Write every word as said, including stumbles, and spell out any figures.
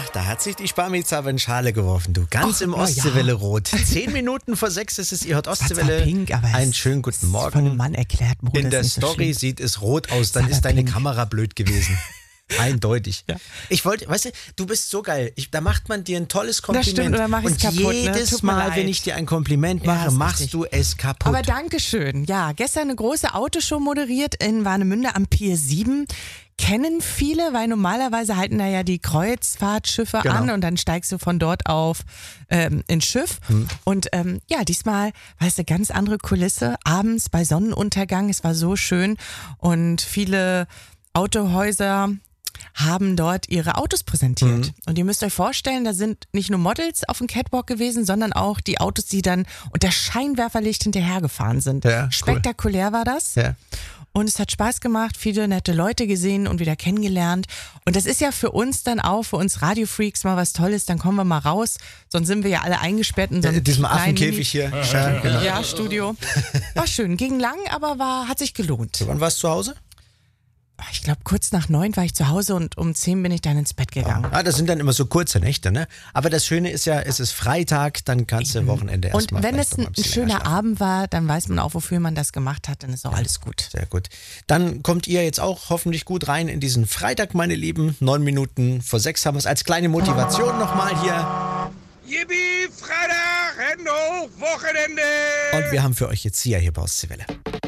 da hat sich die Sparmiz aber in Schale geworfen, du. Ganz Och, im na ja. Ostseewelle-Rot. Zehn Minuten vor sechs ist es, ihr hört Das war Ostseewelle. pink, aber Einen es schönen guten ist Morgen. von einem Mann erklärt, Mode In der ist nicht so Story schlimm. sieht es rot aus, dann aber ist deine pink. Kamera blöd gewesen. Eindeutig. Ja. Ich wollte, weißt du, du bist so geil. Ich, da macht man dir ein tolles Kompliment. stimmt, oder mach ich's Und kaputt, ne? jedes Tut mir Mal, leid. wenn ich dir ein Kompliment Ja, mache, ist machst richtig. du es kaputt. Aber Dankeschön. Ja, gestern eine große Autoshow moderiert in Warnemünde am Pier sieben. Kennen viele, weil normalerweise halten da ja die Kreuzfahrtschiffe Genau. an und dann steigst du von dort auf ähm, ins Schiff. Hm. Und ähm, ja, diesmal war es eine ganz andere Kulisse. Abends bei Sonnenuntergang, es war so schön und viele Autohäuser haben dort ihre Autos präsentiert. Mhm. Und ihr müsst euch vorstellen, da sind nicht nur Models auf dem Catwalk gewesen, sondern auch die Autos, die dann unter Scheinwerferlicht hinterhergefahren sind. Ja, cool. Spektakulär war das. Ja. Und es hat Spaß gemacht, viele nette Leute gesehen und wieder kennengelernt. Und das ist ja für uns dann auch, für uns Radiofreaks mal was Tolles, dann kommen wir mal raus. Sonst sind wir ja alle eingesperrt in so Äh, einem diesem kleinen Affenkäfig hier. Ja, Mini- genau. Ja, Studio. War schön, ging lang, aber war, hat sich gelohnt. Wann warst du zu Hause? Ich glaube, kurz nach neun war ich zu Hause und um zehn bin ich dann ins Bett gegangen. Ah, das sind dann immer so kurze Nächte, ne? Aber das Schöne ist ja, es ist Freitag, dann kannst du Wochenende Und erstmal wenn vielleicht es noch mal ein, ein bisschen schöner erschlafen. Abend war, dann weiß man auch, wofür man das gemacht hat, dann ist auch alles gut. Sehr gut. Dann kommt ihr jetzt auch hoffentlich gut rein in diesen Freitag, meine Lieben. Neun Minuten vor sechs haben wir es als kleine Motivation nochmal hier. Yippie, Freitag, Hände hoch, Wochenende! Und wir haben für euch jetzt hier, hier bei Ostseewelle.